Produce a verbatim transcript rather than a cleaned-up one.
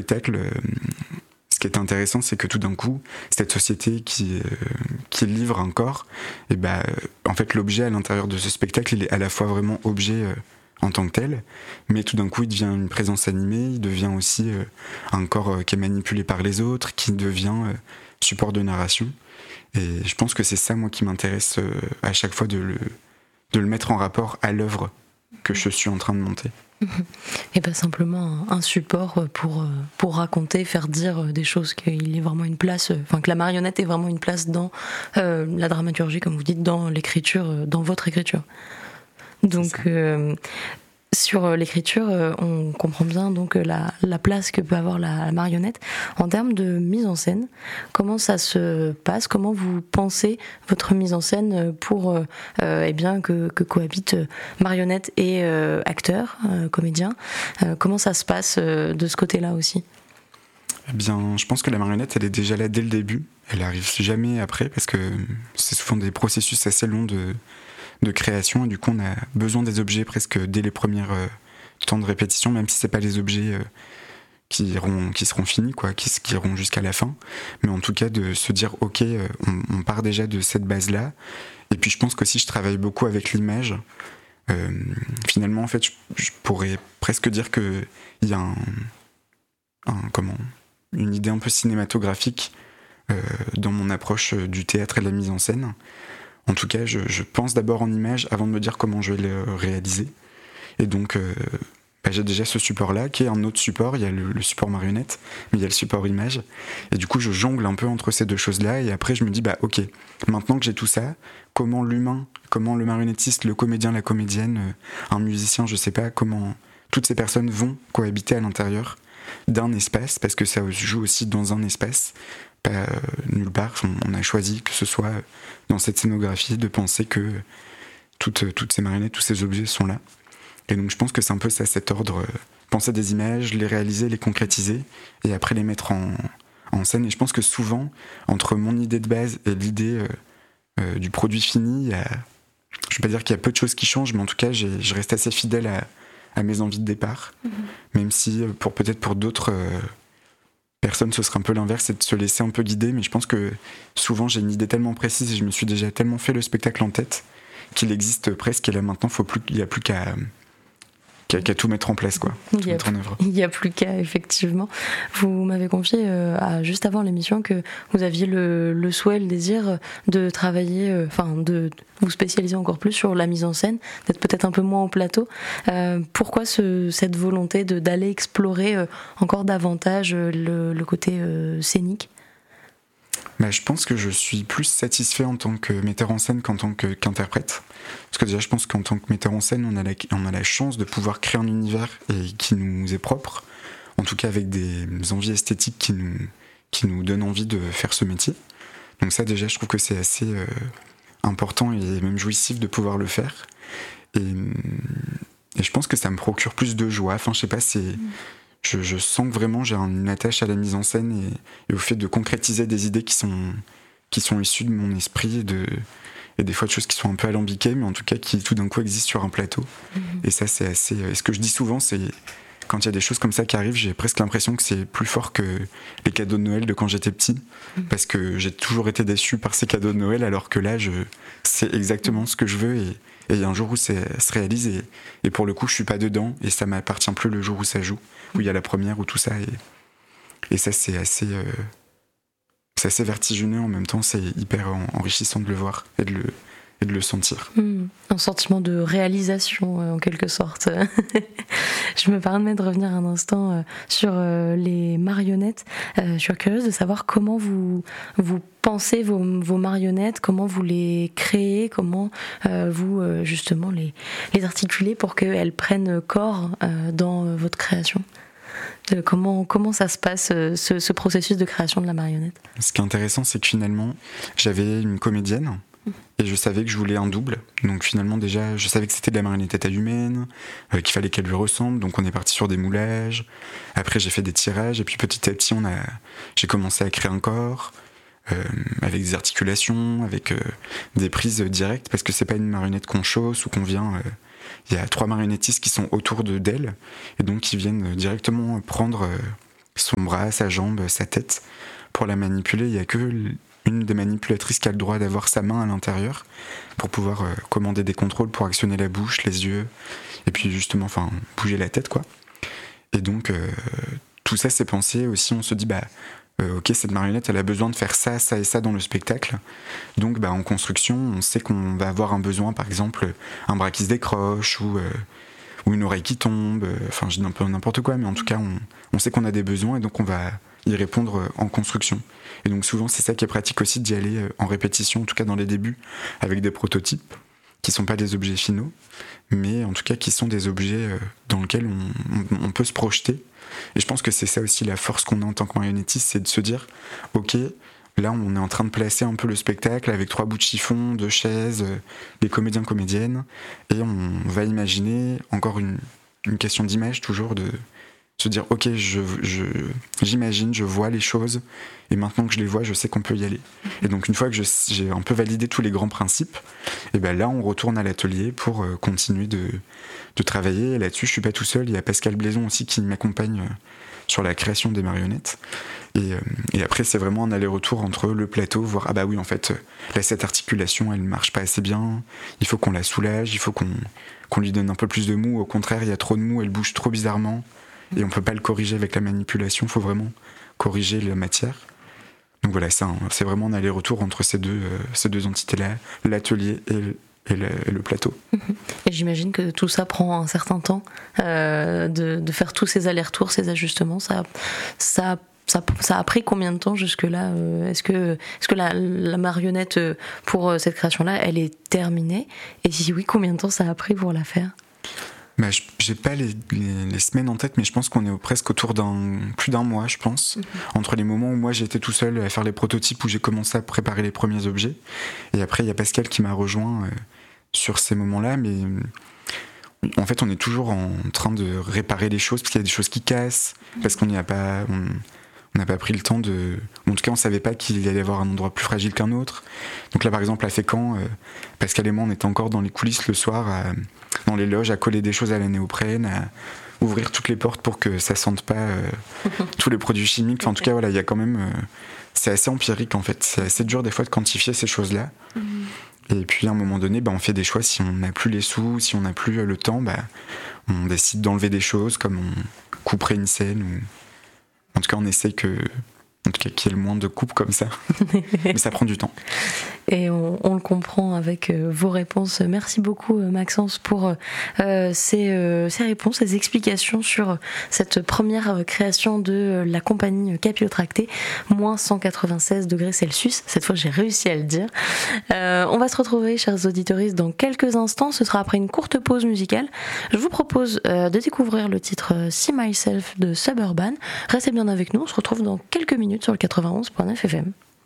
spectacle, euh, ce qui est intéressant, c'est que tout d'un coup, cette société qui, euh, qui livre un corps, et bah, en fait, l'objet à l'intérieur de ce spectacle, il est à la fois vraiment objet euh, en tant que tel, mais tout d'un coup, il devient une présence animée, il devient aussi euh, un corps euh, qui est manipulé par les autres, qui devient euh, support de narration. Et je pense que c'est ça, moi, qui m'intéresse euh, à chaque fois de le, de le mettre en rapport à l'œuvre que je suis en train de monter. Et pas simplement un support pour, pour raconter, faire dire des choses, qu'il y ait vraiment une place, enfin que la marionnette ait vraiment une place dans euh, la dramaturgie, comme vous dites, dans l'écriture, dans votre écriture. Donc euh, sur l'écriture, on comprend bien donc la, la place que peut avoir la, la marionnette. En termes de mise en scène, comment ça se passe? Comment vous pensez votre mise en scène pour euh, eh bien, que, que cohabitent marionnette et euh, acteur, euh, comédien? euh, Comment ça se passe euh, de ce côté-là aussi? Eh bien, je pense que la marionnette, elle est déjà là dès le début. Elle arrive jamais après, parce que c'est souvent des processus assez longs de... de création, et du coup on a besoin des objets presque dès les premiers euh, temps de répétition, même si c'est pas les objets euh, qui, iront, qui seront finis, quoi, qui, qui iront jusqu'à la fin, mais en tout cas de se dire ok, euh, on, on part déjà de cette base là. Et puis je pense qu'aussi je travaille beaucoup avec l'image. Euh, finalement en fait je, je pourrais presque dire que il y a un, un, comment, une idée un peu cinématographique euh, dans mon approche du théâtre et de la mise en scène. En tout cas, je, je pense d'abord en image avant de me dire comment je vais le réaliser. Et donc, euh, bah, j'ai déjà ce support-là, qui est un autre support. Il y a le, le support marionnette, mais il y a le support image. Et du coup, je jongle un peu entre ces deux choses-là. Et après, je me dis, bah ok, maintenant que j'ai tout ça, comment l'humain, comment le marionnettiste, le comédien, la comédienne, euh, un musicien, je sais pas, comment toutes ces personnes vont cohabiter à l'intérieur d'un espace, parce que ça se joue aussi dans un espace. Pas euh, nulle part, on a choisi que ce soit dans cette scénographie de penser que toutes, toutes ces marionnettes, tous ces objets sont là. Et donc je pense que c'est un peu ça, cet ordre, euh, penser des images, les réaliser, les concrétiser, et après les mettre en, en scène. Et je pense que souvent, entre mon idée de base et l'idée euh, euh, du produit fini, il y a, je ne vais pas dire qu'il y a peu de choses qui changent, mais en tout cas, j'ai, je reste assez fidèle à, à mes envies de départ, mmh. Même si pour, peut-être pour d'autres... Euh, personne, ce serait un peu l'inverse, c'est de se laisser un peu guider, mais je pense que souvent j'ai une idée tellement précise et je me suis déjà tellement fait le spectacle en tête qu'il existe presque, et là maintenant faut plus, il n'y a plus qu'à, qu'à, qu'à tout mettre en place, quoi, tout il mettre en œuvre. Il n'y a plus qu'à, effectivement. Vous m'avez confié euh, à, juste avant l'émission que vous aviez le, le souhait, le désir de travailler, enfin euh, de vous spécialiser encore plus sur la mise en scène, d'être peut-être un peu moins au plateau. Euh, pourquoi ce, cette volonté de, d'aller explorer euh, encore davantage le, le côté euh, scénique? Bah, je pense que je suis plus satisfait en tant que metteur en scène qu'en tant que, qu'interprète. Parce que déjà, je pense qu'en tant que metteur en scène, on a, la, on a la chance de pouvoir créer un univers et qui nous est propre, en tout cas avec des envies esthétiques qui nous, qui nous donnent envie de faire ce métier. Donc ça, déjà, je trouve que c'est assez euh, important et même jouissif de pouvoir le faire. Et, et je pense que ça me procure plus de joie. Enfin, je sais pas, c'est... Mmh. Je, je sens que vraiment j'ai une attache à la mise en scène et, et au fait de concrétiser des idées qui sont, qui sont issues de mon esprit et, de, et des fois de choses qui sont un peu alambiquées, mais en tout cas qui tout d'un coup existent sur un plateau. Mmh. Et ça, c'est assez. Et ce que je dis souvent, c'est quand il y a des choses comme ça qui arrivent, j'ai presque l'impression que c'est plus fort que les cadeaux de Noël de quand j'étais petit, mmh. parce que j'ai toujours été déçu par ces cadeaux de Noël, alors que là, je, c'est exactement ce que je veux. Et, Et il y a un jour où ça se réalise et, et pour le coup je suis pas dedans et ça m'appartient plus le jour où ça joue, où il y a la première, où tout ça et, et ça c'est assez euh, c'est assez vertigineux, en même temps c'est hyper enrichissant de le voir et de le, et de le sentir. Mmh, un sentiment de réalisation euh, en quelque sorte. Je me permets de revenir un instant euh, sur euh, les marionnettes. Euh, je suis curieuse de savoir comment vous, vous pensez vos, vos marionnettes, comment vous les créez, comment euh, vous euh, justement les, les articulez pour qu'elles prennent corps euh, dans euh, votre création. Euh, comment, comment ça se passe, euh, ce, ce processus de création de la marionnette? Ce qui est intéressant, c'est que finalement, j'avais une comédienne et je savais que je voulais un double. Donc finalement, déjà, je savais que c'était de la marionnette à taille humaine, euh, qu'il fallait qu'elle lui ressemble. Donc on est parti sur des moulages. Après, j'ai fait des tirages. Et puis petit à petit, on a... j'ai commencé à créer un corps, euh, avec des articulations, avec euh, des prises directes, parce que c'est pas une marionnette qu'on chausse ou qu'on vient... Euh... Il y a trois marionnettistes qui sont autour de, d'elle, et donc qui viennent directement prendre... Euh, son bras, sa jambe, sa tête. Pour la manipuler, il n'y a que une des manipulatrices qui a le droit d'avoir sa main à l'intérieur pour pouvoir euh, commander des contrôles, pour actionner la bouche, les yeux, et puis justement, enfin, bouger la tête, quoi. Et donc, euh, tout ça, c'est pensé aussi, on se dit, bah, euh, ok, cette marionnette, elle a besoin de faire ça, ça et ça dans le spectacle. Donc, bah, en construction, on sait qu'on va avoir un besoin, par exemple, un bras qui se décroche, ou, euh, ou une oreille qui tombe, enfin, je dis un peu n'importe quoi, mais en tout cas, on, on sait qu'on a des besoins, et donc on va y répondre en construction. Et donc souvent c'est ça qui est pratique aussi, d'y aller en répétition, en tout cas dans les débuts, avec des prototypes qui sont pas des objets finaux, mais en tout cas qui sont des objets dans lesquels on, on, on peut se projeter. Et je pense que c'est ça aussi la force qu'on a en tant que marionnettiste, c'est de se dire ok, là on est en train de placer un peu le spectacle avec trois bouts de chiffon, deux chaises, des comédiens comédiennes, et on va imaginer encore une, une question d'image, toujours de se dire ok, je, je, j'imagine, je vois les choses, et maintenant que je les vois, je sais qu'on peut y aller. Et donc une fois que je, j'ai un peu validé tous les grands principes, et ben là on retourne à l'atelier pour euh, continuer de, de travailler. Et là-dessus je suis pas tout seul, il y a Pascal Blaison aussi qui m'accompagne euh, sur la création des marionnettes. Et, euh, et après c'est vraiment un aller-retour entre le plateau, voir ah bah oui en fait là cette articulation elle marche pas assez bien, il faut qu'on la soulage, il faut qu'on, qu'on lui donne un peu plus de mou, au contraire il y a trop de mou, elle bouge trop bizarrement. Et on peut pas le corriger avec la manipulation, il faut vraiment corriger la matière. Donc voilà, ça, c'est vraiment un aller-retour entre ces deux, euh, ces deux entités-là, l'atelier et le, et le, et le plateau. Et j'imagine que tout ça prend un certain temps, euh, de, de faire tous ces allers-retours, ces ajustements. Ça, ça, ça, ça a pris combien de temps jusque-là? Est-ce que, est-ce que la, la marionnette pour cette création-là, elle est terminée? Et si oui, combien de temps ça a pris pour la faire? Bah, j'ai pas les, les, les semaines en tête, mais je pense qu'on est presque autour d'un plus d'un mois, je pense, mm-hmm. entre les moments où moi j'étais tout seul à faire les prototypes, où j'ai commencé à préparer les premiers objets, et après il y a Pascal qui m'a rejoint euh, sur ces moments-là, mais euh, en fait on est toujours en train de réparer les choses, parce qu'il y a des choses qui cassent, parce qu'on n'y a pas, on n'a pas pris le temps de, en tout cas on savait pas qu'il y allait y avoir un endroit plus fragile qu'un autre. Donc là par exemple à Fécamp, euh, Pascal et moi on était encore dans les coulisses le soir, à, dans les loges, à coller des choses à la néoprène, à ouvrir toutes les portes pour que ça sente pas euh, tous les produits chimiques. Enfin, en tout cas, voilà, il y a quand même, euh, c'est assez empirique en fait. C'est assez dur des fois de quantifier ces choses-là. Mm-hmm. Et puis à un moment donné, bah, on fait des choix. Si on n'a plus les sous, si on n'a plus le temps, bah, on décide d'enlever des choses, comme on couperait une scène. Ou... En tout cas, on essaye que, en tout cas, qu'il y ait le moins de coupes comme ça. Mais ça prend du temps. Et on, on le comprend avec euh, vos réponses. Merci beaucoup euh, Maxence pour euh, ces, euh, ces réponses, ces explications sur cette première euh, création de euh, la compagnie Capillotractée, moins cent quatre-vingt-seize degrés Celsius. Cette fois j'ai réussi à le dire. Euh, on va se retrouver, chers auditeuristes, dans quelques instants. Ce sera après une courte pause musicale. Je vous propose euh, de découvrir le titre euh, See Myself de Suburban. Restez bien avec nous, on se retrouve dans quelques minutes sur le quatre-vingt-onze virgule neuf F M.